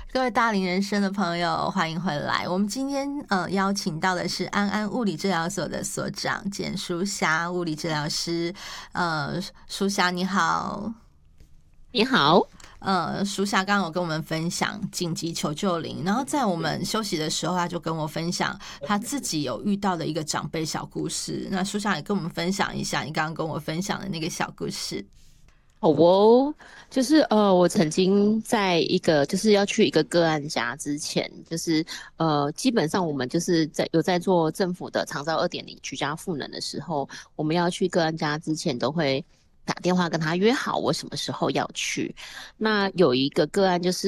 各位大龄人生的朋友，欢迎回来。我们今天邀请到的是安安物理治疗所的所长简淑霞物理治疗师。淑霞你好。 你好。 淑霞刚刚有跟我们分享紧急求救铃，然后在我们休息的时候，他就跟我分享他自己有遇到的一个长辈小故事。那淑霞也跟我们分享一下你刚刚跟我分享的那个小故事。 好哦，就是我曾经在一个就是要去一个个案家之前，就是基本上我们就是在做政府的长照2.0居家赋能的时候，我们要去个案家之前都会打电话跟他约好我什么时候要去。那有一个个案就是